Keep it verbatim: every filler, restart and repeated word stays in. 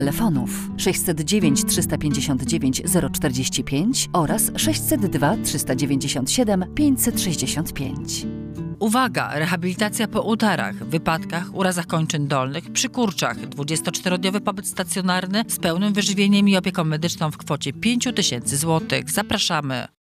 Telefonów sześćset dziewięć trzysta pięćdziesiąt dziewięć zero czterdzieści pięć oraz sześćset dwa trzysta dziewięćdziesiąt siedem pięćset sześćdziesiąt pięć. Uwaga! Rehabilitacja po udarach, wypadkach, urazach kończyn dolnych, przy kurczach. dwudziestoczterodniowy pobyt stacjonarny z pełnym wyżywieniem i opieką medyczną w kwocie pięć tysięcy złotych. Zapraszamy!